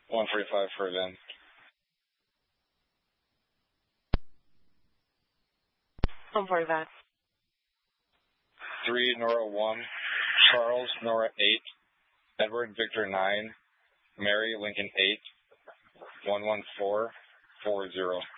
145 for event. 145. 3 Nora 1, Charles Nora 8, Edward Victor 9, Mary Lincoln 8, 11440.